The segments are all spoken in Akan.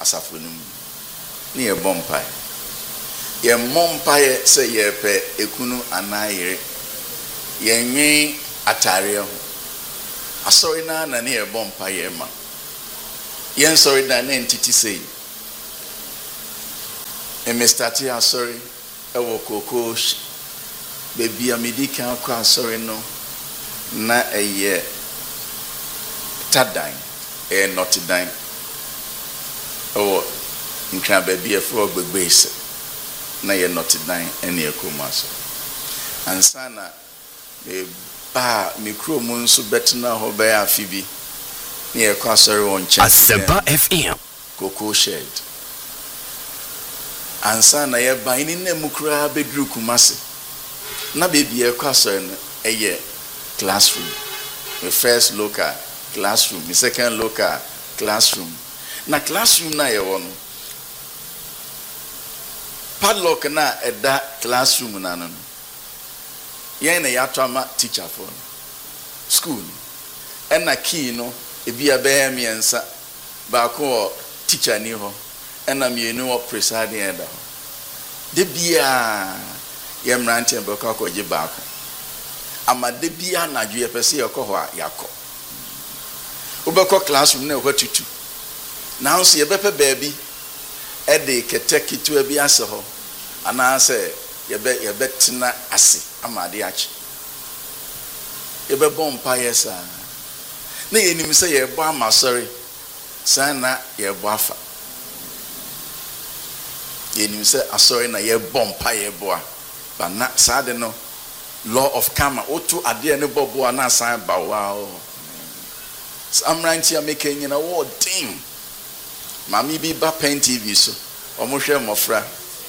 asafo no mu ne yɛ bompai yɛ mompai sɛ yɛ pɛ ekunu anayere yɛ nwen atare ho asɔre na ne yɛ bompai yɛ ma yɛn sɔre da na entiti sei emestati asɔre ɛwɔ koko bebi amedika akɔ asɔre no na ɛyɛ tadan notidan ɛwɔ nkra bebi ɛfro gbegbeise na yɛ notidan ɛne ekoma so ansana ba mikro mu nso betena ho bɛyɛ afibi ne yɛ kɔ asɔre wɔ nkyɛn Asempa FM koko shed ansana yɛ ba ini na mu kura beduru kumase na bebi yɛ kɔ asɔre no ɛyɛ classroom the first local classroom the second local classroom na classroom na yɛ wɔ no padlock na ɛda classroom na no yɛn na yɛato ama teacher for school ɛna key no ebi abɛyɛ miɛnsa baako wɔ teacher ni hɔ ɛna mienu wɔ presiding elder hɔ de bia yɛ mmerante bɛkɔ akɔgye baako ama de bia na adwo yɛpɛ sɛ yɛkɔ hɔ a yakɔ wobɛkɔ classroom na ɛhɔ tutu nanso yɛbɛpɛ baabi ɛde kɛtɛ ketewa bi asɛ hɔ anaasɛ yɛbɛtena ase ama ade akye yɛbɛbɔ mpaeɛ saa na yɛnim sɛ yɛbɔ ama sɔre saa na yɛbɔ afa yɛnim sɛ asɔre na yɛbɔ mpaeɛ boa ba na saa de no law of karma otu adeɛ ne bɔboa na asan ba wow samranti ameka nyina wo ding mami bi ba pen tv so ɔmo hwɛ mmɔfra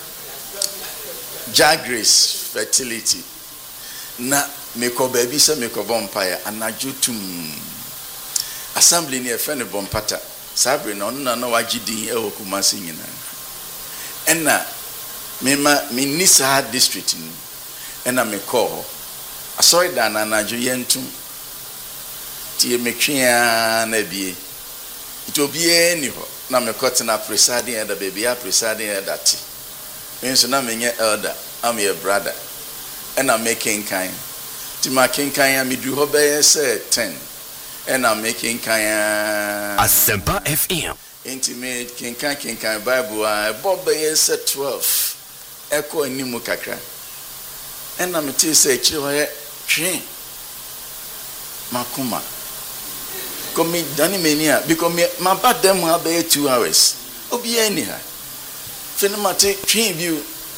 Jaggrace fertility na mekɔ baabi sɛ mekɔbɔ mpaeɛ anadwo tum assembly ne ɛfɛ ne bɔmpata sabre na ɔno na wagye din ɛwɔ Kumasi nyina ɛna minni saa district no ɛna mekɔ hɔ asɔre da na anadwo yɛntum tie metwea na bie nti obiara ni hɔ na mekɔ tena presiding elder baby a presiding elder ti nso na menye elder am your brother ɛna making kind ti ma kinkan ya midru hɔ bɛyɛ sɛ 10 ɛna making kind Asempa FM intimate kinkan bible a ɛbɔ bɛyɛ sɛ 12 ɛkɔ animu kakra ɛna mete sɛ akyiri hɔ yɛ twe makuma komi dani mania because me ma ba dem ha be 2 hours obi ani ha fene mate twen bi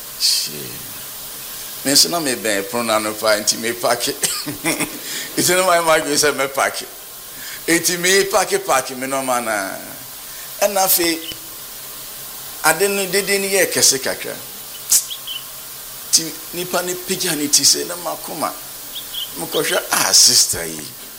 me so na me ben prona no pa nti me pack it's no my mark say me pack enti me pack me no mana na fe ade no dede ni ye kese kakra ti nipa ni pija ni ti se na makoma mo ko hwa sister yi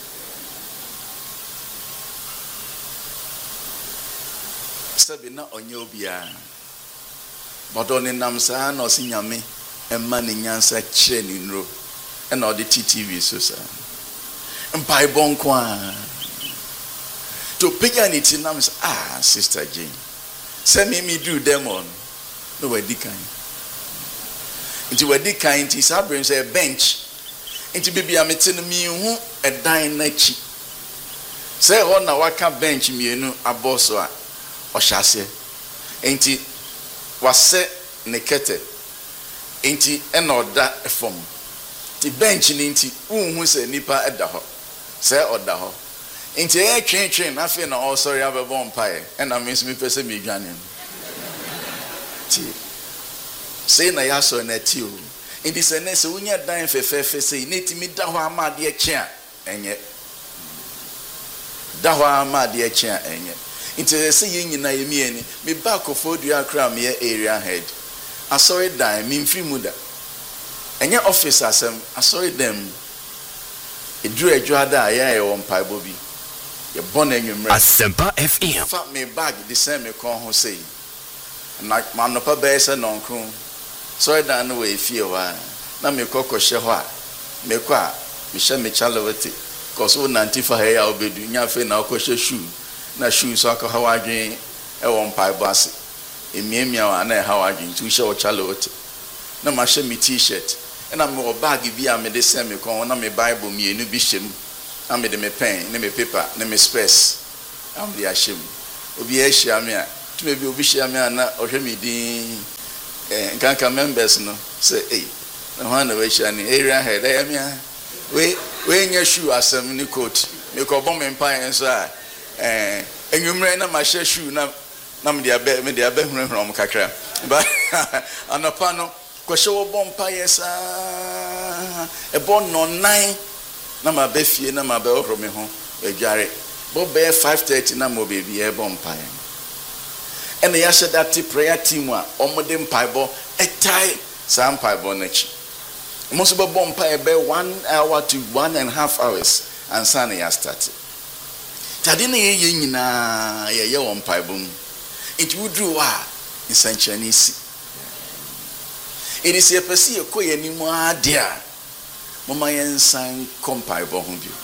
sabi na onye obia bodo ne nam saa na osi nyame emma ne nyansa kire ni nro e na odi TTV so saa mpai bonko a to pega ni ti nam sister Jane say me do them on no we dikan nti we dikan ti sabren say bench nti bibia mete no mi hu edan na chi say ho na waka bench mienu aboso a ohyase enti wase ne kete enti ena oda efom ti bench ni enti unhu se nipa eda ho se oda ho enti e twen na fe na all sorry abebo mpae ena me nso me pese me dwane ti se na ya so na ti o enti se ne se unya dan fefefe se ne ti mi da ho ama de eche a enye da ho ama de eche a enye nti se ye nyina ye mieni me ba kofodua akra me area head asori dan me mfiri muda enye office asem asori dem edru adwada ya won paibo bi ye bon enwumre Asempa FM fa me bag de same me kon ho sei na manopa be se nonkron sori dan no we fie wa na me kokko hye ho a me kwa me hye me chalawati cause wo nantifa he ya obedu nya fe na okko hye shoe na shoe so aka hawadwen ɛwɔ mpaebɔ ase emiamia wa na ɛha wadwen tu hyɛ ɔchalote na ma hyɛ me t-shirt ɛna me wɔ bag bi a me de sɛ me kɔn na me bible mienu bi hyɛ mu na me de me pen ne me paper ne me spares am de ahyɛ mu obi ahyia me a tume bi obi hyia me a na ɔhwɛ me din nkanka members no sɛ na ho na we hyia ne area head ɛyɛ me a we nya shoe asɛm ne coat me kɔ bɔ me mpa yɛn so a enwumre na ma hyɛ shoe na me de abɛ hurahura kakra ba anapa no kɔhyɛ wɔ bɔ mpa yɛ saa ɛbɔ nɔnan na ma bɛ fie na ma bɛ ɔhoro me ho adware bɔ bɛyɛ 5:30 na ma obebi ɛbɔ mpa yɛ ɛna yɛahyɛ date prayer team a ɔmode mpaebɔ ɛtae saa mpaebɔ n'akyi ɔmo nso bɛbɔ mpa yɛ bɛ 1 hour to 1.5 hours ansa na yɛ start tade na yɛyɛ nyinaa yɛyɛ wɔ mpaebɔ mu nti woduru hɔ a nsɛnkyerɛnne si ɛdi sɛ yɛpɛ sɛ yɛkɔ yɛ anim ade a moma yɛnsan kɔ mpaebɔ ho bio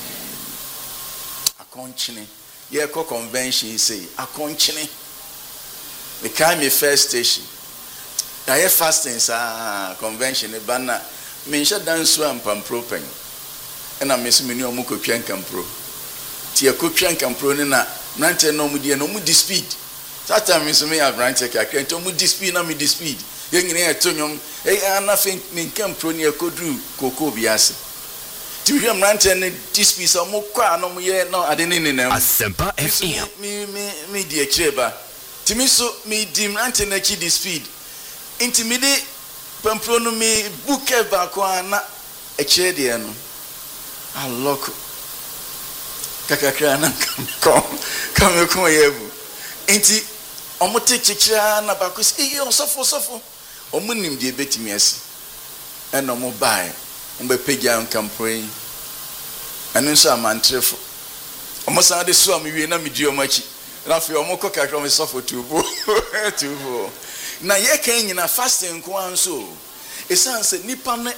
akɔnkyene yɛkɔ convention sei akɔnkyene mekae me first station ayɛ fasting saa convention ba na menhyɛ danso a mpampro pɛn ɛna me so meni ɔmo kɔtwa nkampro nti yɛkɔtwa nkampro ne na mmeranteɛ na ɔmo di speed that time me so me aberante kakra nti ɔmo di speed na me di speed yɛn nyinaa yɛto nnwom ana fe ne nkampro ne yɛkɔduru koko bi ase ti hwɛ mmeranteɛ ne di speed sɛ ɔmo kɔ a na ɔmo yɛ na ade ne nenam Asempa FM me di akyire ba ti me so me di mmeranteɛ n'akyi di speed nti me de pampro no me book baako a na akyire deɛ no alɔko kakakra na kamekɔ yɛ bu nti ɔmo te kyekyere na baako sɛ ɔsɔfo ɔmo nim deɛ betimi asi ɛna ɔmo bae ɔmo bɛpagya nkampro yi ɛno nso amantrefo ɔmo san de so a me wie na me di ɔmo akyi na afei ɔmo kɔ kakra ɔmo sɔfo tubo na yɛka nyina fasting nko anso ɛsan sɛ nipa no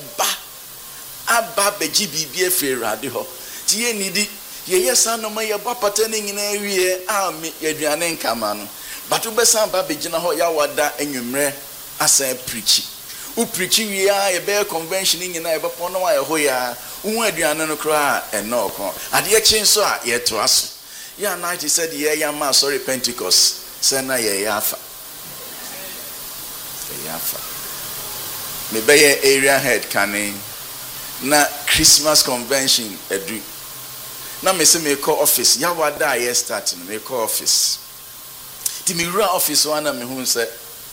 aba bɛgye biribi afiri Awurade hɔ ti yɛ nidi yɛyɛ saa no ma yɛbɔ pata ne nyinaa wie a me yɛaduane nkama no bato bɛsan ba bɛgyina hɔ yɛawada anwummerɛ asan preachi wo preachi wie a yɛbɛyɛ convention nyinaa yɛbɛpɔn no ayɛ hɔ yɛ wo aduane no koraa ɛnɔ ɔkɔ adeɛ kye nso a yɛtoa so yɛ anaagye sɛ de yɛyɛ ama sorry Pentecost sɛ na yɛyɛ afa mebɛyɛ area head kane na Christmas convention adu na me se me call office yawada a yɛ start no me call office ti me wura office wana me hu sɛ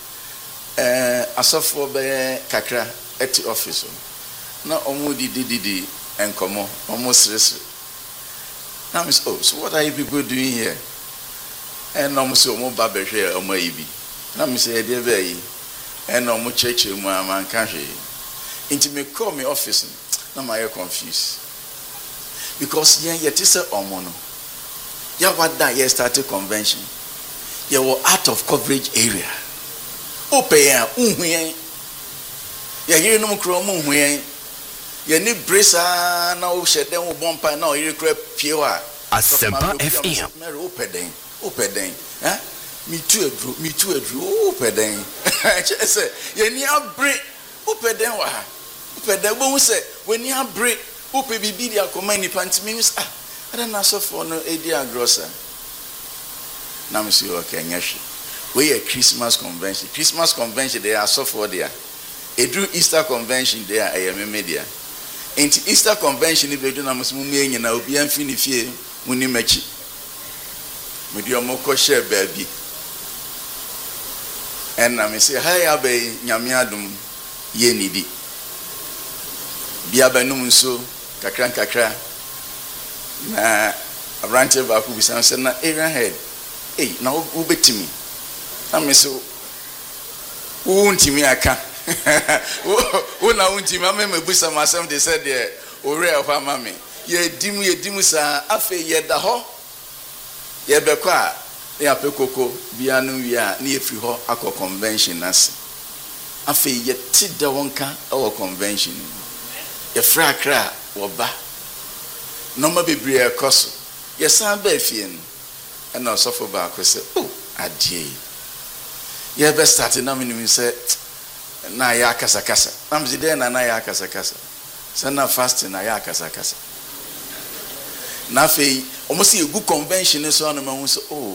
asɔfo bɛyɛ kakra at office na ɔmo didi enkomo ɔmo sresre na me say oh so what are you people doing here and ɔmo say ɔmo ba bɛhwɛ ɔmo ayibi na me say de bɛ yi and ɔmo kyerɛkyerɛ mu amanka hwɛ nti me call me office na ma yɛ confused because yet is a omono ya wada ye started convention ye were out of coverage area open ya unhuyen ya yire no kro mo unhuyen ye ni bresa na o hyɛ den wo bompa na o yire kra pie wa Asempa FM mary open den me too adru open den say ye ni abre open den wa open den bo hu say we ni abre upe bibi dia koma ni panti means ada na so for no edi agrosa na me say okay nyahwe we a Christmas convention they are so for there edu Easter convention there ayeme media enti Easter convention ni bedu na musu mu nyina obi amfi ni fie muni machi me di omo ko share baabi en na me say hi abai nyame adum ye nidi bia banum nso kakra na abrante ba ku bisan se na area head na wo betimi na me so wo ntimi aka wo na wo ntimi amema busa masem de said there ore of amame ye dimu sa afa ye da ho ye bekọ a ya pekoko bia no wi a na ye firi ho akọ convention ase afa ye ti da wonka o convention ye fra kra woba no ma bebre ekoso ye san ba fie no na osofo ba ko se oh adie ye be start na me say na ya kasa kasa na me dey na ya kasa kasa say na fasting na ya kasa kasa na fe almost a good convention so na ma hu so oh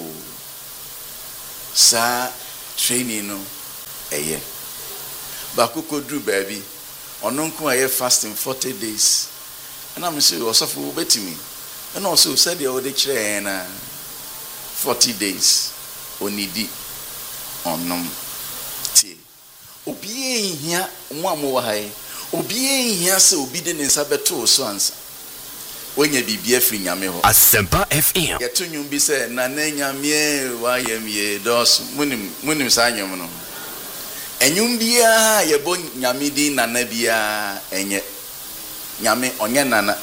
sa training no eye ba kokodru baby ono nko aye fasting 40 days and I'm say osofo betimi and also said the other kire na 40 days onidi onom ti obi ehia mo amowa hai obi ehia se obi de nsa beto so ansa onya bibia firi nyame ho Asempa FM yeto nyum bi se na nyame wa yemye dos munim sa nyum no enyum bia yebo nyame di nana bia enye nyame onye nana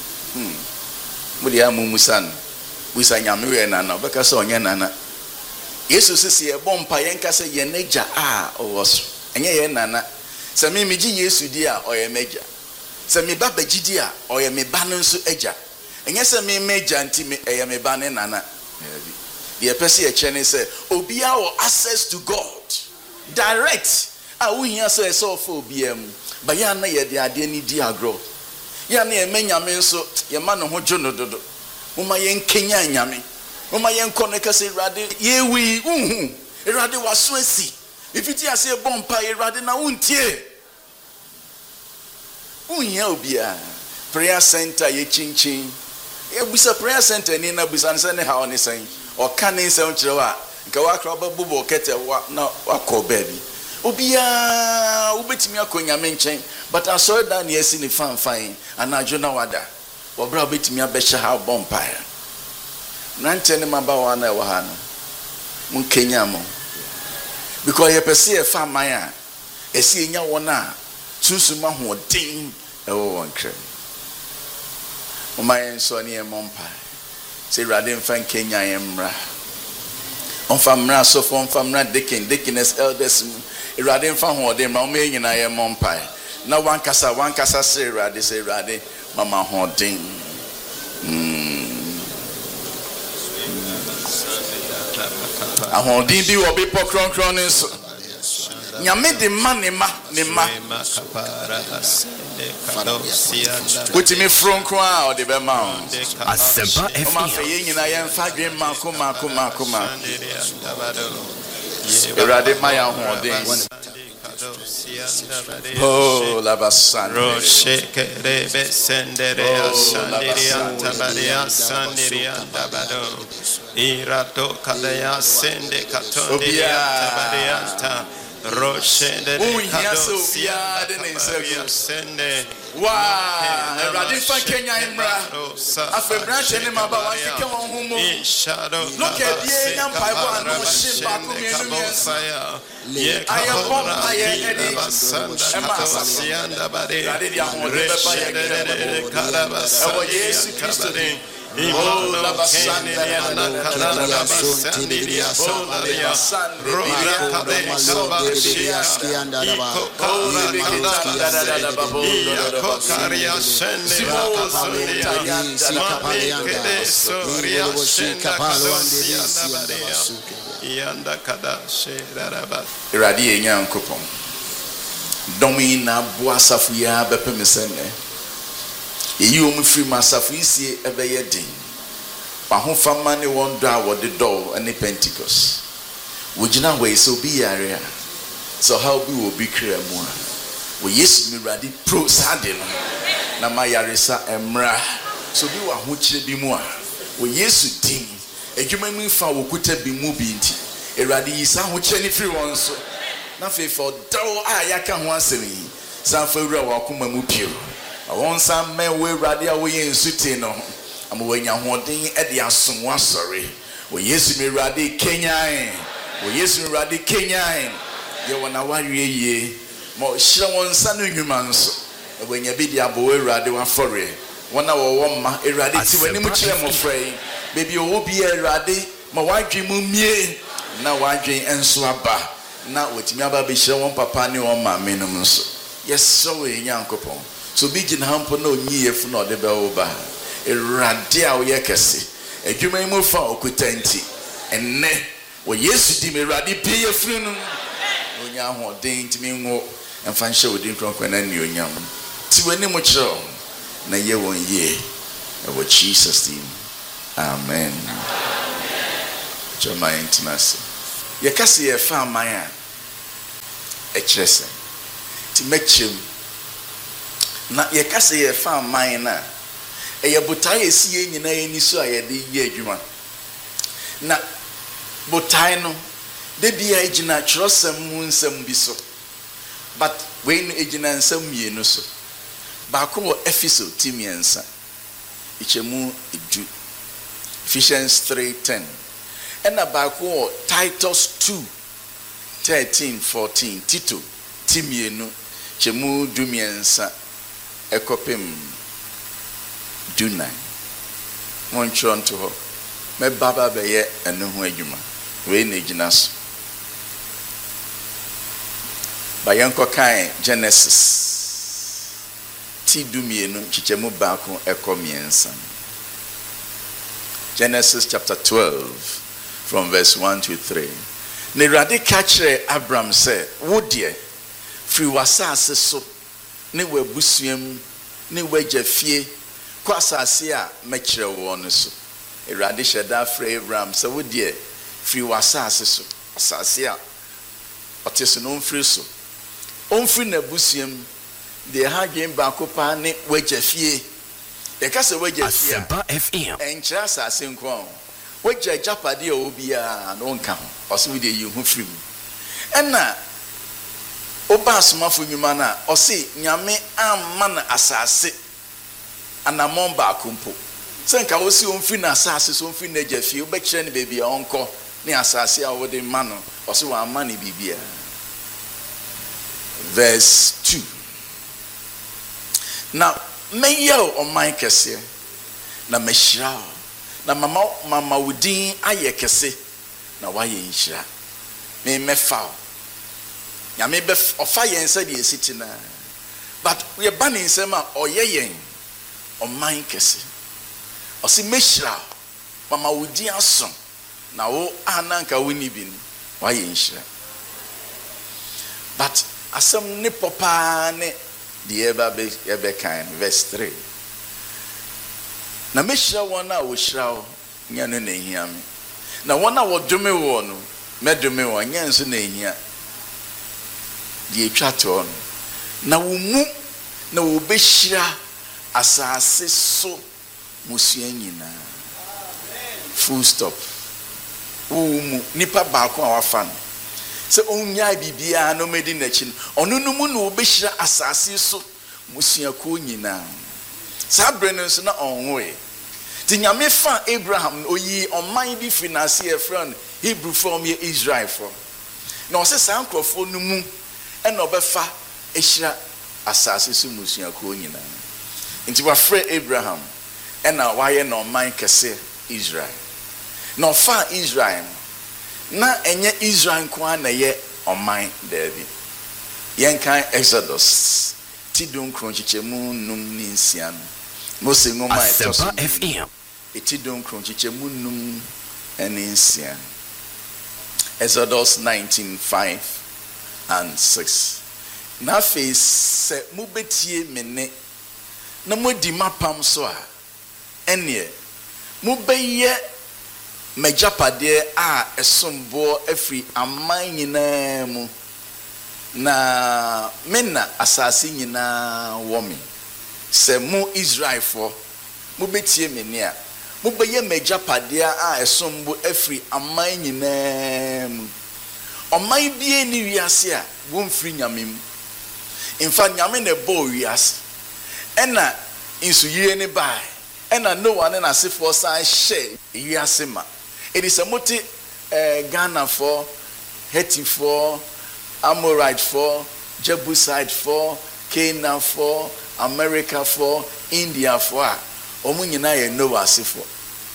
mudi amumusan busa nyame we nana obeka se onye nana yesu sisi yebo mpa yenka se ye neja owoso enye ye nana se mi miji yesu di a oye meja se mi ba bagidi a oye me ba no nso eja enye se mi meja nti me eye me ba ne nana ye pese ye chene se obi a wo access to God direct we hear say so for obiem ba ya na ye de ade ni di agro ya na ye menyame nso ye ma no ho dwono dodo uma ye nkenya nyame uma ye nkoneka se irade ye wi uhu irade waso asi ifiti ase bompa irade na untie unya obia prayer center ye chinchin e busa prayer center ni na busa nse ne ha oni sen o kan ni nse nkyere wa nka wa kra ba bubo kete wa na akọ baby obia ubetimi akonya menchen but aso da na yesi ni fan anajo na wada obra obetimi abehye ha bompa na ntene maba wa na wa ha no mun kenya mo because ye pese e fa man a esi enya wona susuma ho den e wo wonkre o man so ne e mompa se rade mfa kenya yemra on famra so for famra deaconess elders irade mfa ho de ma o me nyina ye mompa na wankasa se irade mama ho den ahondin bi obi pokronkron nso nyame de ma ne ma Kuti me from or the Bema Asempa FM. I am Fagrin Makuma. Erade Maya Hording. Oh, Labasan. Rosheke Rebe Sendere Sandiria Tabaria Sandiria Tabado Irato Kadaya Sende Katondia Tabarianta Roche de Kadosia de Sende Wow, Radifa Kenya Imra. After branching him about look at the young Paiwan, no ship back on the I am born by Eddie Sanda Bade, Yes, Christ. Oh, la basanda Ye omu free masafu isi ebe ye din. Pa ho fama ne won do a wode do ane Pentecost. Wogina we so bi yare a. So how bi wo bi kra mu a. Wo Yesu mi radi pro sade no. Na ma yare sa emra. So bi wa ho kire bi mu a. Wo Yesu din. Edwuma mu fa wo kuta bi mu bi nti. Eradi yisa ho kire ni free won so. Na fe for do a yaka ho asem yi. San fa wura wa koma mu pio. I want some men we radio we in suti no. I'm when you want in at the asumwa sorry. We yes me radi Kenya. We yes me radi Kenya. You wanna worry ye. Mo shira won sanu human so. When you be the aboy radio and for it. One hour one ma eradi ti when you chile mo frey. Baby o be eradi. Ma wadri mu mie. Na wadri enso aba. Na wetimi aba be shira won papa ni won ma menum so. Yes so we nyankopon. So big in hampo no nye fu no de be oba erade a wo ye kese adwuma mu fa okutanti enne wɔ Yesu di me Awurade pie yɛfiri no onya ahoɔden ntimi ngo ɛmfa nhyɛ wo din kronkron na anuonyam ti w'anim kyerɛw na yɛ wɔn yie ɛwɔ Jesus name amen Jama intimacy yɛka sɛ yɛfa aman a ɛkyerɛ sɛ ti mɛkyerɛm na yɛka sɛ yɛfa aman na ɛyɛ botae esi yɛ nyinaa yɛ ni so a yɛde yɛ adwuma na botae no de bia egyina kyerɛsɛm mu nsɛm bi so but wei no egyina nsɛm mmienu so baako wɔ Efeso ti mmiɛnsa ikyɛmu edu Ephesians 3:10 ɛna baako wɔ Titus 2:13-14 Tito ti mmienu ikyɛmu du mmiɛnsa ɛkɔpem Dunai wɔntwerɛ nto hɔ mɛbaba bɛyɛ ɛno ho adwuma wei na egyina so bayanko kan Genesis ti du mmienu kyikyɛmu baako ɛkɔ mmiɛnsa Genesis chapter 12 from verse 1-3 na Awurade ka kyerɛ Abraham sɛ wo deɛ firi w'asase so ne w'abusuam ne w'agya fie kɔ asase a mɛkyerɛ wo no so Awurade hyɛ da frɛ Abraham sɛ wo deɛ firi w'asase so asase a ɔte so no mfiri so ɔmfiri n'abusuam deɛ ha dwen baako paa ne w'agya fie yɛka sɛ w'agya fie a ɛnkyerɛ asase nko a w'agya agyapade a obiara na ɔnka ho ɔsɛ wo deɛ yi ho firi mu ɛna ɔba asomafo nnwuma no a ɔse nyame amma no asase anammɔn baako mpo sɛ nka wosi ɔmfiri n'asase so ɔmfiri n'agya fie wobɛkyerɛ no baabi a ɔnkɔ ne asase a wode ma no ɔse wɔamma no biribia verse 2 na mɛyɛ wo ɔman kɛseɛ na mɛhyira wo na mama wo din ayɛ kɛse na woayɛ nhyira mɛfa wo nyame ɔfa yɛn sɛ deɛ ɛsi te naa but yɛba ne nsɛm a ɔyɛ yɛn ɔman kɛse ɔse mɛhyira wo mama wo din aso na wo ananka wo ni bi no woayɛ nhyira but asɛm ne pɔpaa ne deɛ ɛbɛkan verse 3 na mɛhyira wɔn a wɔhyira wo nyɛ no na ehia me na wɔn a wɔdome wɔ no mɛdome wɔn nyɛ nso na ehia deɛ etwa toɔ no na wo mu na wɔbɛhyira asase so musua nyinaa full stop wo mu nipa baako a wafa no sɛ ɔnyaa biribiara na ɔmɛdi n'akyi no ɔno no mu na wɔbɛhyira asase so musuakuo nyinaa saa berɛ no nso na ɔnwoe nti nyame fa Abraham oyi ɔman bi firi n'ase yɛfrɛ no Hebrewfoɔ ɔmyɛ Israelfoɔ na ɔsɛ saa nkurɔfoɔ no mu ɛna ɔbɛfa ahyira asase so musuakuo nyinaa nti wafrɛ Abraham ɛna wayɛ na ɔman kɛse Israel na ɔfa Israel na ɛnyɛ Israel nko a na ɛyɛ ɔman daabi yɛnkan Exodus ti donkron kyikyɛmu num ne nsia no Mose ngoma ɛtɔ so ti donkron kyikyɛmu num ne nsia Exodus 19:5-6 na afei sɛ mobɛtie me ne na modi mapam so a ɛneɛ mobɛyɛ magyapadeɛ a ɛsomboɔ afiri aman nyinaa mu na mena asase nyinaa wɔ me sɛ mo Israelfoɔ mobɛtie me ne a mobɛyɛ magyapadeɛ a ɛsombo afiri aman nyinaa mu ɔman bie ne wiase a wɔmfiri nyame mu mfa nyame na ɛbɔɔ wiase ɛna nsuyire ne bae ɛna Noah ne n'asefoɔ san hyɛ wiase ma it is a multi Ghana for Haiti for Amorite for Jebusite for Canaan for America for India for omu nyina ye Noah asefo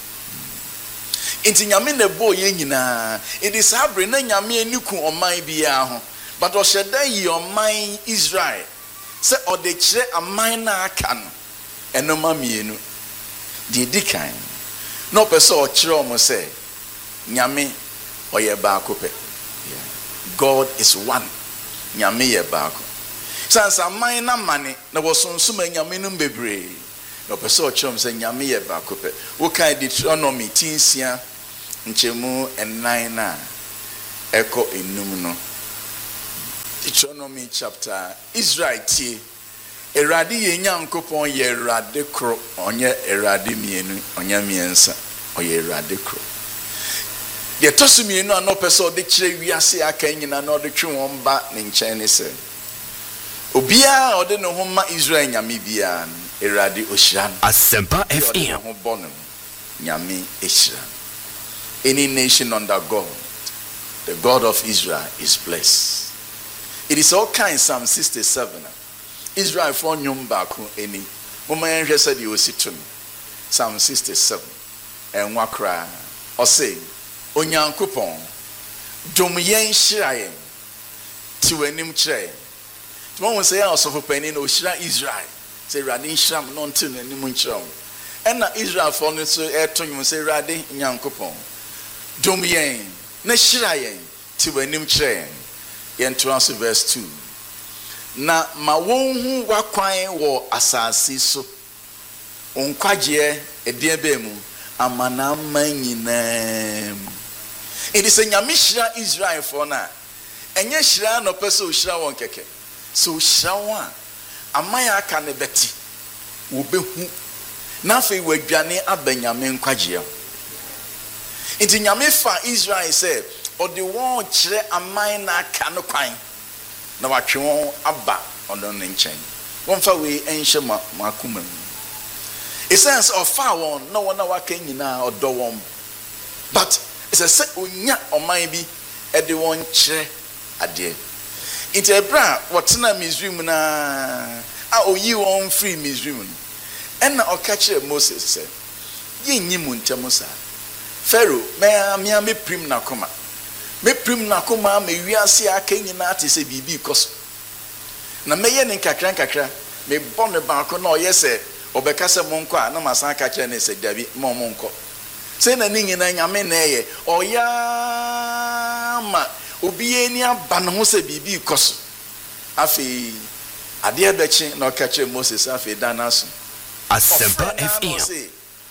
inti nyame na bo ye nyina it is abre na nyame aniku oman bia ho but o hyeda yi oman Israel se ode kire aman na aka no enoma mienu de dikan no person o kire o mo se nyame Oye baako pe. God is one. Nyame ye baako. Sansa man na mane na wosonsoma nyame no bebre. No person chom say nyame ye baako pe. Wo kan Deuteronomy 10 nchemu 9 na eko enum no. Deuteronomy chapter Israel tie Erade ye Nyankopon ye erade kro onye erade mienu onye miensa oye erade kro. De tosu mienu ano peso de kire wiase aka nyina na ode twe won ba ne nchen ne se. Obia ode ne ho ma Israel nyame bia erade ohira. Asempa FM. Ho bonum nyame ehira. Any nation under God, the God of Israel is blessed. It is all kinds. Psalm 67. Israel for nyum baako eni. Mama yenhwe said you sit Psalm 67. And wakra or say Onyankopon dom yen hyira yen ti wanim kyerɛ. Tuma won say asofo pani na ohyira Israel. Say Rade hyira no nti na anim nkyerɛ. Ɛna Israel for no so ɛtonwom say Rade Nyankopon dom yen na hyira yen ti wanim kyerɛ. Yentuanso verse 2. Na ma wonhu wakwan wo asase so. Onkwaje edie be mu amana manyinam. It is a nyamishira Israel for na. Enye shira no peso shira won keke. So shira won amaya aka ne beti. Wo behu. Na fe wadwane abanyame nkwaje. Inti nyame fa Israel say or the one chere amai na aka no kwan na watwe won aba ono ne nchen won fa we enhye makuma mu essence of fa won no won na waka nyina odo won but it's a say onya oman bi e de won chere ade into ebra wotena Misraim na a oyi won free Misraim no en na okache Moses say yenyi mu ntem sa Pharaoh me prim na koma me prim na koma me wiase aka nyina ate se bibi koso na meye ne nkakra me bone baako na oye se obeka se monko a na masan aka kire ne se dabi mo monko se na ni nyina nyame na eye oya ma obi eni aba ne ho se bibi koso afi ade abechi na oka kire Moses afi danaso Asempa FM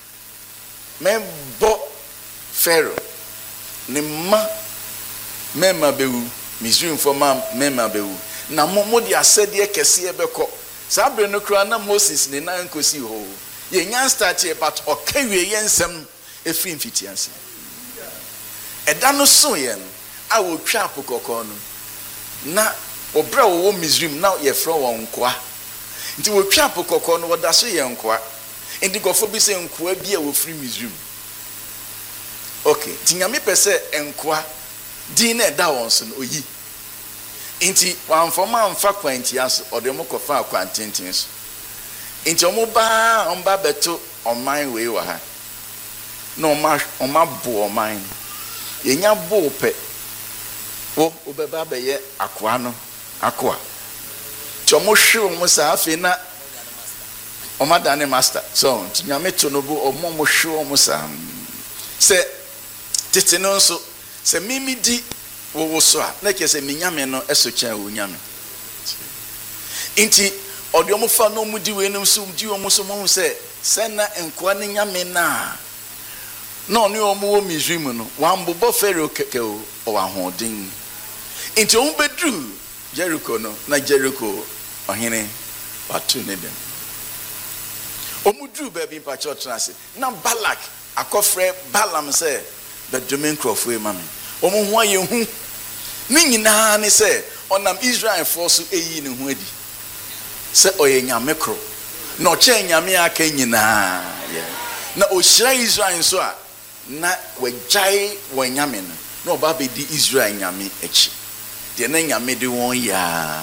me bo Pharaoh ni ma mema bewu Misraim for ma mema bewu na mo di asede kese ebeko sabre no kra na Moses ne na nkosi ho ye nya start here but okawie yensem efri mfitianse eda no so ye no a wo twa apokoko no na obra wo Misraim na ye fro won nkoa nti wo twa apokoko no woda so ye nkoa ndi gofo bi se nkoa bi a wo fri Misraim okay tinyame pese nkoa din na da won so no oyi inti wan foma amfa kwanti aso odemo kofa kwantintin so inti omba beto oman we wa ha no oma bo oman yenya bo pe wo obeba be ye akoa no akoa chomo hwe mo sa afi na oma dane master so nyame to no bo omo mo hwe mo sa se tete no so se mimi di wo so a na ke se minyame no eso kyan wo nyame inti odiomo fa no mu di we no so di omo so mo se na enkoa ne nyame na oni omo wo Misraim no wan bobo Pharaoh keke o wa hodin inti omo bedru Jericho no na Jericho ohene watu ne dem omo dru ba bi pa church na se na Balak akofre Balaam se the domain crop we mami omo ho aye hu ni nyina ne se onam Israel force eyi ne ho adi se oye nyame kro na o che nyame aka nyina na o hira Israel so a na wajai wanyame no na oba be di Israel nyame echi de na nyame de won ya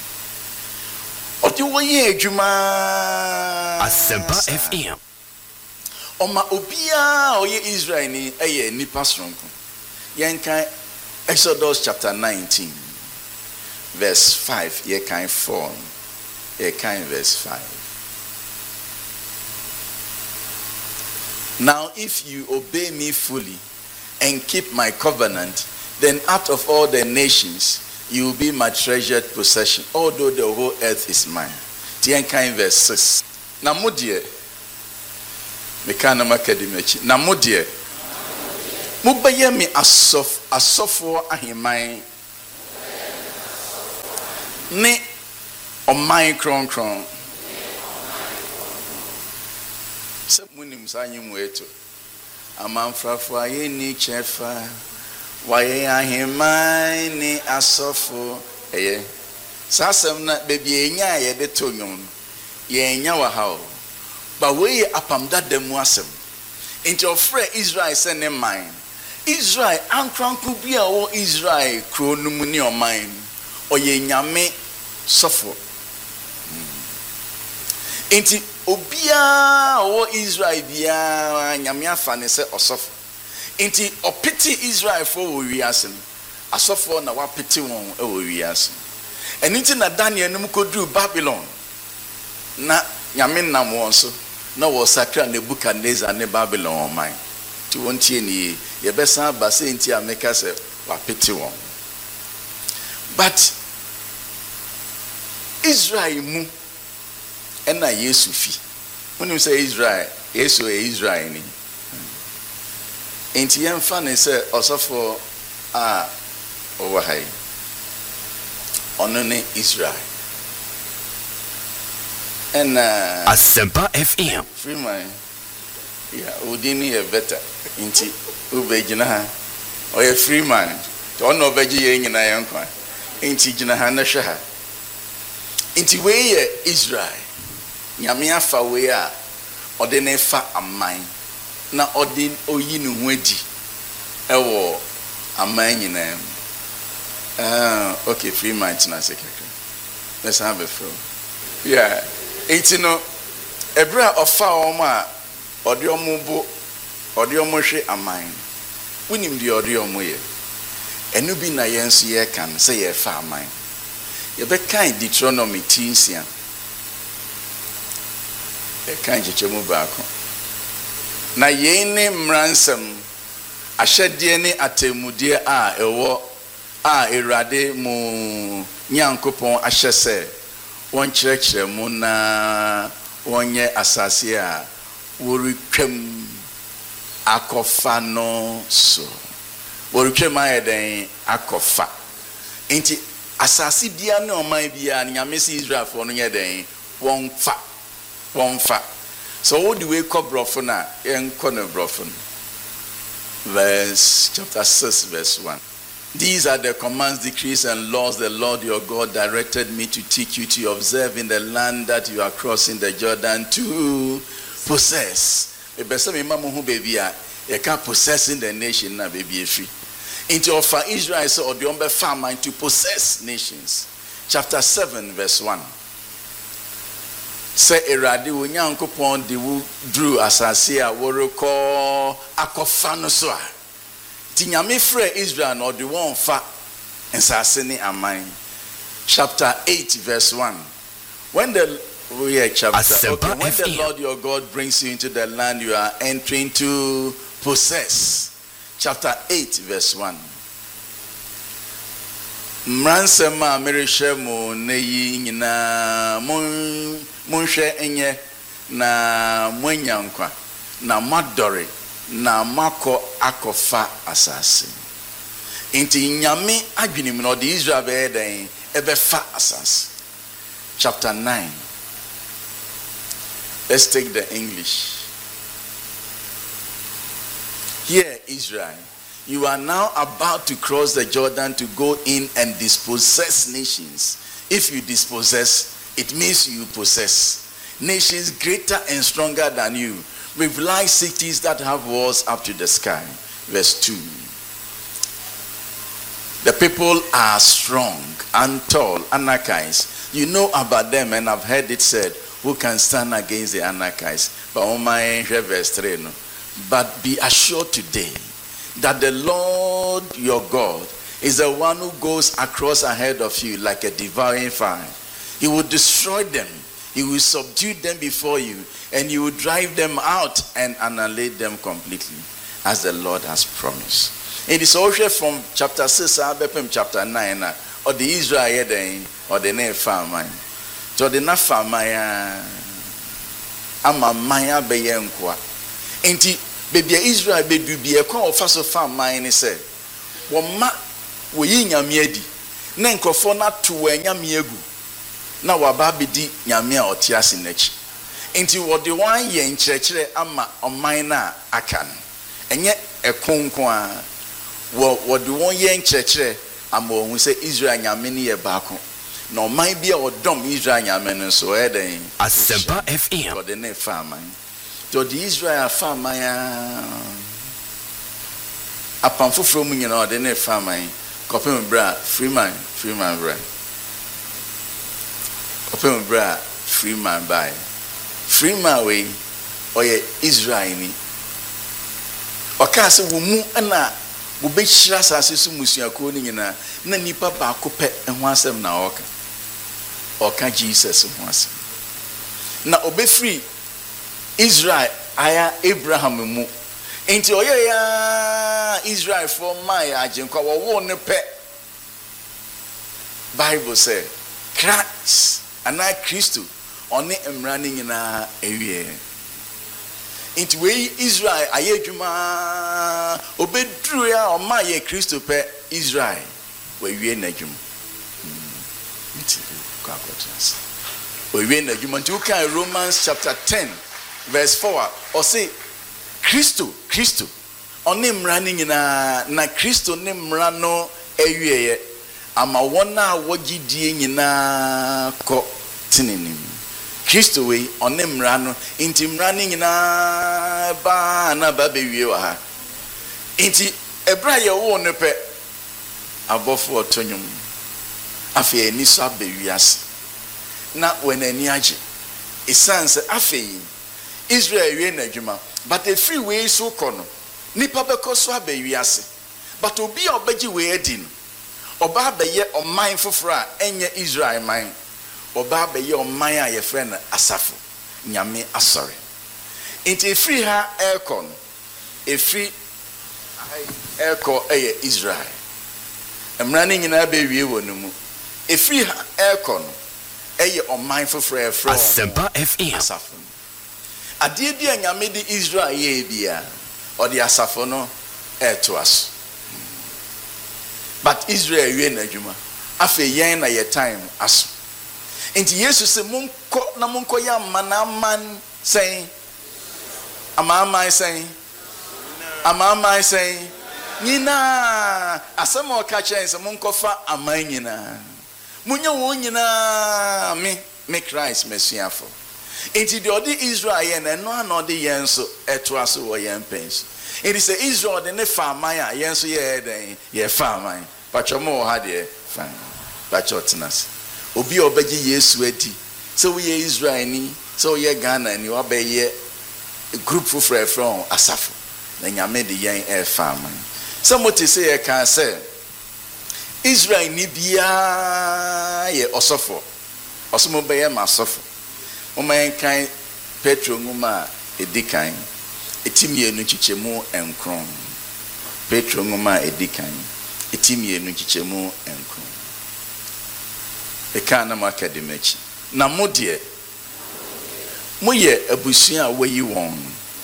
o ti won ye adwuma Asempa FM Oma obia oye Israel ni eye nipa sonko yenkan Exodus chapter 19 verse 5 yenkan 4 yenkan verse 5. Now if you obey me fully and keep my covenant, then out of all the nations you will be my treasured possession, although the whole earth is mine. Tienka in verse 6. Na modie mekana makadimechi. Na modie mubeye mi asofo ahiman ne oman kronkron. Se munim sanyi mu eto amanfrafo aye ni chefa waye ahiman ni asofo eye sasem na bebi enya ye de to nwom ye enya wa hawo ba we apamda demu asem into ofre Israel se ne man Israel ankranku bia wo Israel kronum ni oman oye nyame sofo enti obia wo Israel bia nyame afa ne se osofo enti opiti Israel for wo wiase asofo na wapiti won e wo wiase enti na Daniel num kodru Babylon na nyame nam won so na wo sakra Nebukadnezar ne Babylon man ti won tie ni ye besa ba se enti ameka se wapiti won. But Israel mu ena Yesu fi when you say Israel Yesu Israel ni enti yemfa ne se osofo a owa hai ono ne Israel and Asempa FM free man yeah udini e better enti ubegina ha oye free man to ono beji ye nyina yenkwa enti gina ha na hwe ha enti we ye Israel nyame afa we a ode ne fa aman na ode oyi ne ho adi ewo aman nyina okay free mind na sekeke let's have a flow yeah enti no ebra ofa omo a ode omo bo ode omo hwe aman unim de ode omo ye enu bi na yenso ye kan se ye fa aman ye be kan Deuteronomy 10:6 e kan chechemu baako na ye ne mransam ahyɛdeɛ ne atemudeɛ a ɛwɔ a Awurade mu Nyankopɔn ahyɛ sɛ wɔnkyerɛkyerɛ mu na wɔnyɛ asase a wɔretwam akɔfa no so wɔretwam ayɛ den akɔfa enti asase bia ne ɔman bia nyame sɛ Israelfoɔ no nyɛ den wɔnfa so what do we call brofo na enko no brofo verse chapter 6 verse 1. These are the commands, decrees and laws the Lord your God directed me to teach you to observe in the land that you are crossing the Jordan to possess. Ebese me mamu hu baby a e ka possessing the nation na baby free. Into offer Israel so odiombe farmer to possess nations. Chapter 7 verse 1. Say Eradi wo Nyankopon de wo drew asase a wo rekɔ akɔfa no so a ti nyame frɛ Israel no de won fa ensase ne aman. Chapter 8 verse 1. When the Lord your God brings you into the land you are entering to possess. Chapter 8 verse 1. Mransema mereshemu neyi nyina munhwe enye na mwanyankwa na madore na mako akofa asase inti nyame adwenim no de Israel be den ebefa asase. Chapter 9. Let's take the English. Here Israel, you are now about to cross the Jordan to go in and dispossess nations. If you dispossess, it means you possess nations greater and stronger than you, with large cities that have walls up to the sky. Verse 2. The people are strong and tall, Anakites. You know about them and have heard it said, who can stand against the Anakites? Verse 3. But be assured today that the Lord your God is the one who goes across ahead of you like a devouring fire. He will destroy them. He will subdue them before you, and you will drive them out and annihilate them completely. as the Lord has promised. It is also from chapter 6 chapter 9 or the Israel then or the name farmer. So the na farmer ama maya beyenkwa. Enti baby Israel be do be a kwa ofa farmer ni say wo ma wo yi nyame adi na nkofo na to anyame egu na waba bedi nyame a ote ase nachi. Enti wo de wan ye nkyerɛkyerɛ ama ɔman na aka no enye ekonkon a wo de won ye nkyerɛkyerɛ ama ohun sɛ Israel nyame ne ye baako na ɔman bi a ɔdɔm Israel nyame no so ɛden Asempa FM wo de ne faman to the Israel faman apam foforo mu nyina wo de ne faman kopem bra freeman bra kopem bra freeman by freeman we oye Israel ni okase wo mu na wo be hira sase su musuako ni nyina na nipa ba ko pe ho asem na oka Jesus ho asem na obe free Israel aya Abraham mu enti oye ya Israel for my agenkwa wo ne pe Bible say Christ and I Christo oni emra ni nyina ewie enti we Israel ayedwuma obedru ya o ma ye Christo pe Israel we wie n'adwuma enti kwa kwatras we wie n'adwuma nti uka Romans chapter 10 verse 4 or say Christo oni emra ni nyina na Christo ni emra no ewie ama wona wogidie nyina ko tinenim Christo we oni emra no inti emra ni nyina ba na ba bewie wa ha inti ebra ye wo ne pe abofo otonyum afi ani so abewiase na wenani age esanse afi Israel we na adwuma but a free way so kono nipa bekoso abewiase but obi a obaji we adi no oba beye oman foforo a enye Israel man oba beye oman a ye friend asafo nyame asore inti free ha aircon a free aircon Israel emrani nyina be wie wonu mu a free ha aircon oman foforo from Asempa FM asafo ade bia nyame di Israel ye bia or the asafo no to us but Israel we na adwuma afa yen na ye time aso enti Yesu se monko ya manaman sen amaman sen nyina asema oka chen se monko fa aman nyina munya won nyina me Christ mesiafo enti de odi Israel ye na no anode yen so eto aso wo yen pens it is Israel de ne faman a yen so ye den ye faman pachomo ha de fan pachotinas obi obaji Yesu ati so we Israel ni so ye Ghana ni obeye group from asafo na nyame de yen faman somebody say e can say Israel ni bia ye osofo osomo be ye masofo oman kan Petro nguma edikan etimie no chichemu enkron Petro nguma edikan etimie no chichemu enkron ekana makademachi na modie moye abusua wayi won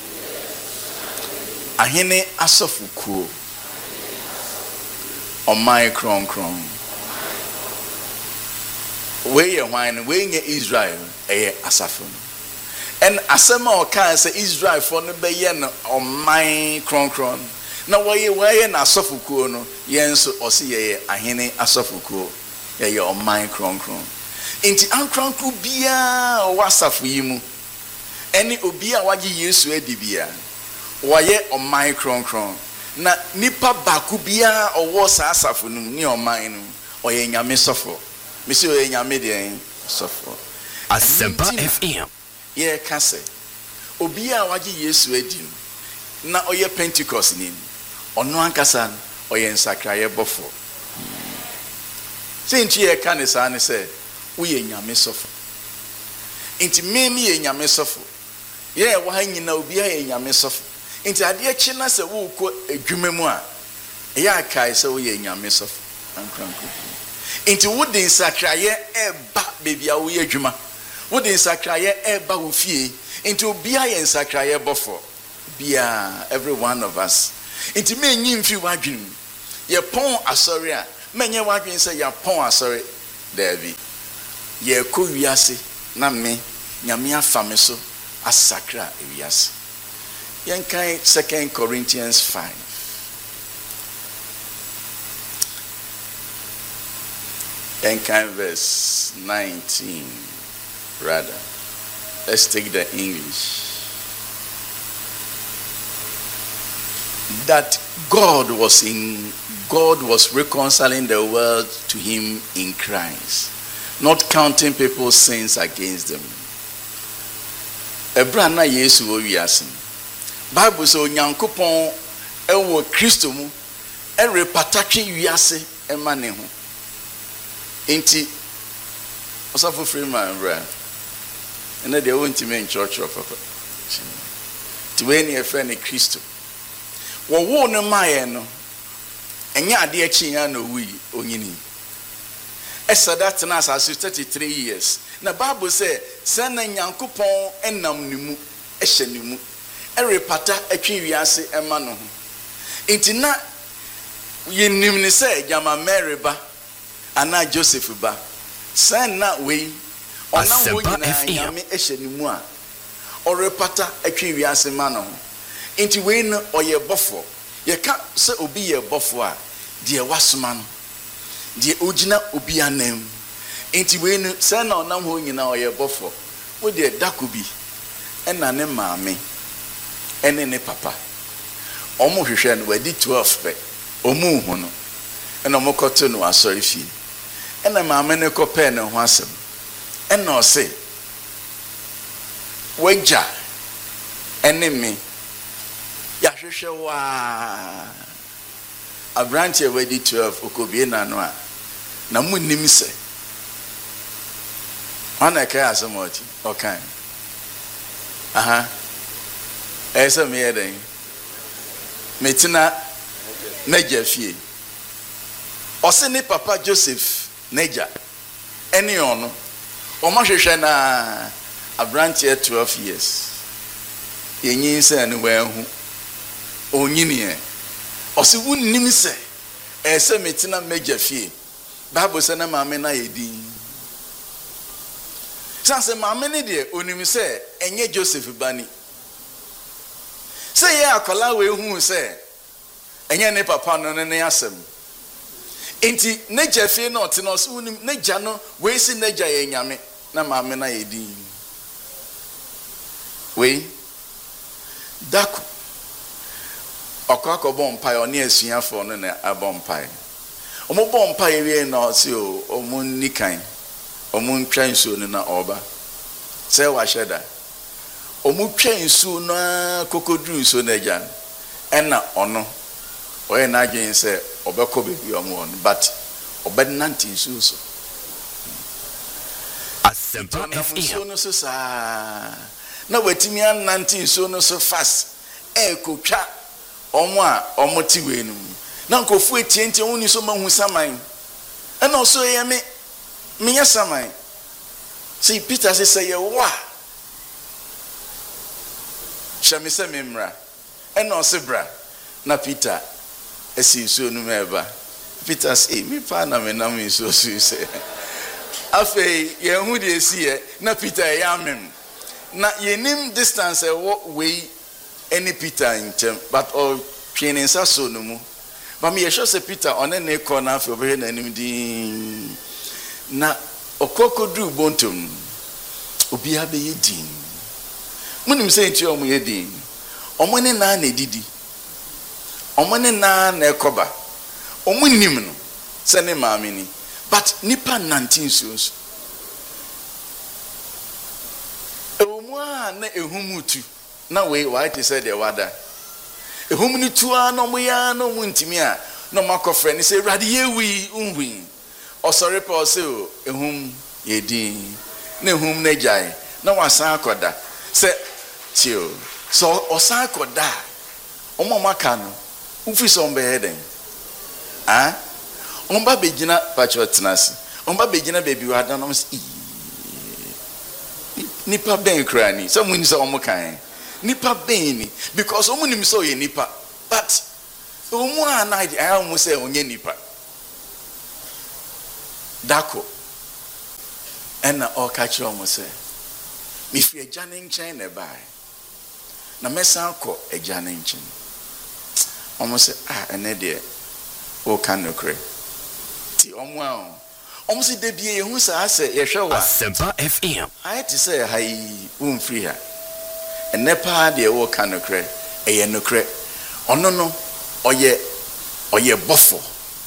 ahene asofukuo oman kronkron we ye hwan we nye Israel asafo and asema o kan say Israel for no be ye no oman kronkron na we na asofukuo no yenso ose ye ahene asofukuo ye oman kronkron enti ankronkro bia o wasafo yimu eni obi a wage Yesu adi bia waye oman kronkron na nipa baku bia owo sa asafo no ni oman no oye nyame sofo misi oye nyame de sofo Asempa FM ye kase obi a wage Yesu adi na oye Pentecost ni ono ankasa oye nsakraye bofo sinti ye kanisa ne se wo ye nyame sofo inti memi ye nyame sofo ye wa nyina obi a ye nyame sofo Inti ade chi na se wo ko adwuma mu a eya kai se wo ye nyame so ankranko. Inti wo de nsakraye eba bebia wo ye adwuma. Wo de nsakraye eba wo fie. Inti obia ye nsakraye bofo. Bia every one of us. Inti me nyi mfi wadwin. Ye pon asori a menye wadwin se ya pon asori David. Ye ko wiase na me nyame afame so asakra wiase. Yenkai 2 Corinthians 5. Yenkai verse 19 rather. Let's take the English. That God was reconciling the world to him in Christ, not counting people's sins against them. Ebrana Yesu wo wiase. Bible so Nyankopon ewo Kristo mu repatatwe wiase ema ne ho. Enti osafo Freeman bra. Ena de wonti me church of papa. Ti we ne efre ne Kristo. Wo no maye no enya ade achi ya no wi onyini. That na asase 33 years. Na Bible say na Nyankopon enam ne mu ehye ne mu repata atwe wiase ema no ho. Enti na yenim ne say Jama Mary ba ana Joseph ba. Na we ona ho nyina nyame ehye ne mu a repata atwe wiase ma no ho. Enti we no oye bofo. Ye ka se obi ye bofo a de wasoma no. De ogina obi anem. Enti we no se na onam ho nyina oye bofo. Wo de dakobi ena ne maame ene ne papa. Omo hwehwe no wadi 12 pe. Omu hu no. Ena omo koto no asori fie. Ena maame ne kope ne ho asem. Ena o se wagya ene me ya hwehwe wa Abranche wadi 12 okobie na no a na munnim se ana kai asomoti okan aha esa me yeden metina neja fie ose ne papa Joseph neja eni ono o ma hwehwe na Abranche 12 years yenyin se ne wa hu onyini e ose wunnim se ese metina meja fie Bible say na maame na yedi sanse maame ne de onim se enye Joseph bani say ya akola we hu se enye ne papa no ne asem enti neja fie no te no so unim neja no we si neja ye nyame na maame na yedi we dako okako bompai oni asuafo no na abompai omo bompai wie na o se o omo nikan omo ntwa nsuo no na oba se wa sheda omo twa nsuo na kokodru nsuo na agya ena ono oye na agyen se obekọ bebi omo on but obenanti nsuo so Asempa FM no so sa na watimi ananti nsuo no so fast ekotwa omo a omo ti we nu na nkofu etienti woni so mahu saman ena oso ye me saman see Peter say ye wa shame se memra ena osebra na Peter esi nsuo nu meba Peter say me pa na me na me so say afei ye hu de esi ye na Peter ye amem na yenim distance we any Peter in term but all training so no mu but me sure say Peter on any corner for be na nim din na okokodru bontum obi abe yedin munim say nti omo yedin omo ne na edidi omo ne na ekoba omo nim no se ne maame ni but nipa 19 so omo a na ehumutu na we white said the wada ehum ni tua no mo ya no mo ntimi a no makofre ni say rade yewi unhui osore pa o say ehum yedin na ehum na jai na wasan akoda say tio so osan akoda Omo maka no. Ufi so mbe den. Ah? Omba begina pacho tenase. Omba begina baby wa dan no se nipa ben krani. So muni so omo kan. Nipa ben ni because omo nim so ye nipa. But omo anide I almost say onye nipa. Dako. Ena o catch omo say. Me fi agane nchen na bai. Na mesa akọ agane nchen. Omo say ene de o kan no kre. Ti omo a omo say de bie hu sa say ye hwe wa. Asempa FM. I to say hai umfri ha. Ene pa de o kan no kre. Eye no kre. Ono no oye bofo.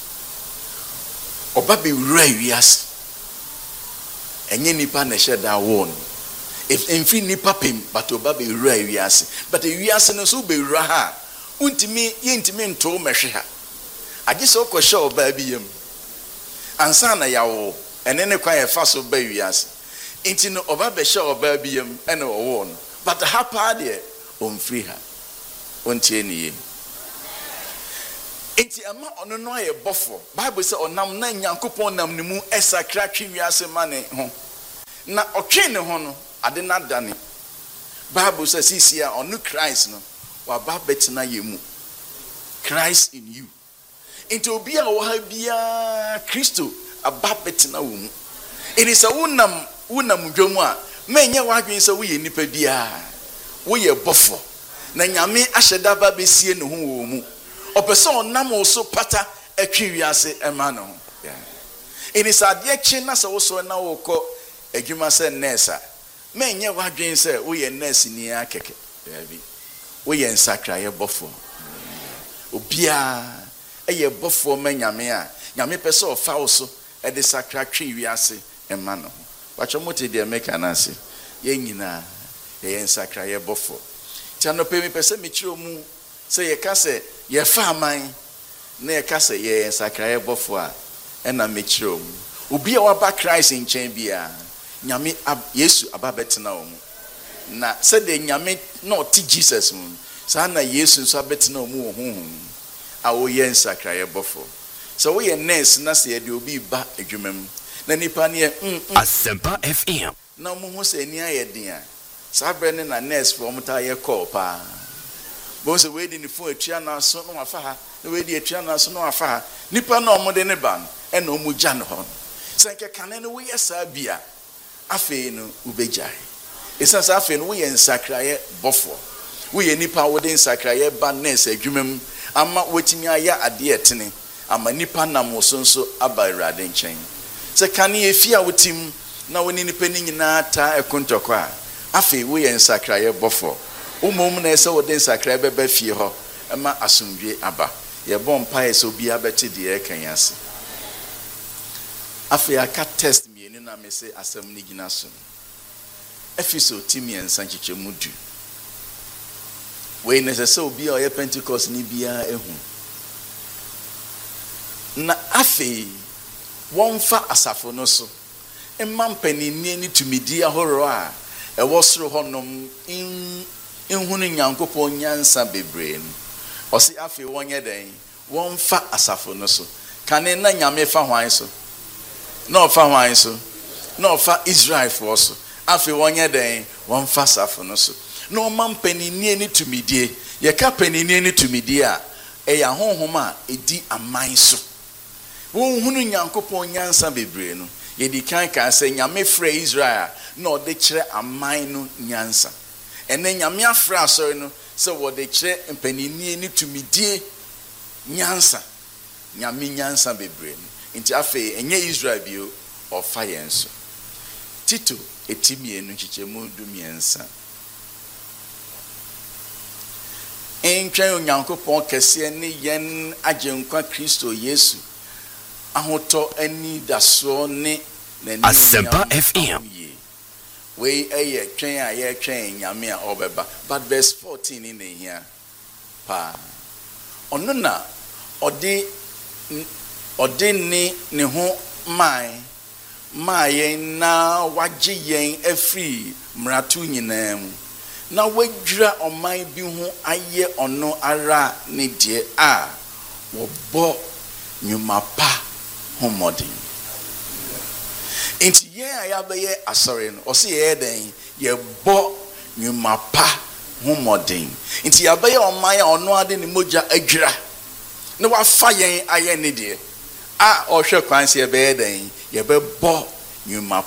Oba be wura wiase. Enye nipa na hye da won. If enfi nipa pem but oba be wura wiase. But wiase no so be wura ha. Untimi yentimi nto mehwe ha. Age so kwhye oba bi yam. Ansa na yawo ene ne kwan e fa so ba wiase. Enti no oba be hye oba bi yam ene owo no. But ha pa de omfri ha. Ontie ni ye. Enti ama ono no aye bofo. Bible say onam na Nyankopon nam ne mu esakra twi wiase mane ho. Na otwe ne ho no ade na dane. Bible say sisia onu Christ no wa ba betina ye mu. Christ in you. Enti obi a wo ha bia Kristo aba betina wo mu. It is a wonam dwom a menye wadwen say wo ye nipa bia. Wo ye bofo. Na nyame ahyeda ba besie ne ho wo mu. Opeso onam so pata atwi wiase ema no. It is ade chi na se wo so na wo kọ adwuma se nurse. Menye wadwen se wo ye nurse ni akeke. Bi. Wo ye nsakra ye bofo. Obia eye bofo ma nyame a nyame pese ofa wo so e de sakra twi wiase ema no. Wacho moti de meka na se ye nyina ye nsakra ye bofo. Tiano pe mi pese mi chiro mu se ye ka se ye fa aman na ye ka se ye nsakra ye bofo a ena mi chiro mu. Obi a waba Christ nchen bia nyame Yesu ababetena wo mu. Na se de nyame no ti Jesus mu. Sa na Yesu nso abetena wo mu wo honhom. A wo ye nsakra ye bofo. So wo ye nurse na se ye de obi ba adwumam. Na nipa ne Asempa FM. Na mo ho se ni ayedin a. Sa brene na nurse for mo ta ye call pa. Bo se we di ni phone atua na so no afa ha. Na we di atua na so no afa ha. Nipa na omo de ne ban e na omo gya no ho. Se nke kane no we ye sa bia. Afi no ubejai. Esa sa afi no we ye nsakra ye bofo. We ye nipa wo de nsakra ye ba nurse adwumam ama wotimi aya ade etene. Ama nipa nam wo so nso aba Awurade nchen. Se kane efi a wotim na woni nipa ni nyina ta ekontoko a. Afi we ye nsakra ye bofo. Umom na ese wo de nsakra beba fie ho ema asomdwe aba. Ye bom pa ese obi abete de e kan yase. Afi aka test me ni na me se asem ni gina so. Efiso timi ensa chichemu du. We necessary obi a ye Pentecost ni bia ehu. Na afi wonfa asafo no so. Emma mpanini ni tumidi ahoro a e wosoro honom nhunu Nyankopon nyansa bebre no. Osi afi wonye den wonfa asafo no so. Kane na nyame fa hwan so. No fa hwan so. No fa Israel for so. Afi wonye den wonfa asafo no so. No man panini ni tumidie. Ye ka panini ni tumidie a e ya honhom a edi aman so. Won hunu Nyankopon nyansa bebre no. Ye di kan ka se nyame frɛ Israel no de kyerɛ aman no nyansa. Ene nyame afra asɔre no se wo de kyerɛ panini ni tumidie nyansa. Nyame nyansa bebre no. Nti afi enye Israel bio ofa yen so. Tito etimi enu chichemu du miensa. Entwen Onyankopon kese ne yen agenkwa Kristo Yesu ahoto ani daso ne na Asempa FM. We eye twen a ye twen nyame a obeba. But verse 14 in here pa ono na ode ne ho mai yen na wagye yen afri mratu nyinaa mu na wadwira ɔman bi ho ayɛ ɔno ara ne deɛ a wɔbɔ nnwuma pa ho mmɔden. Nti yɛn a yɛabɛyɛ asɔre no ɔse yɛyɛ dɛn yɛbɔ nnwuma pa ho mmɔden. Nti yɛabɛyɛ ɔman a ɔno ade ne mogya adwira na wafa yɛn ayɛ ne deɛ a ɔhwɛ kwan sɛ yɛbɛyɛ dɛn yɛbɛbɔ nnwuma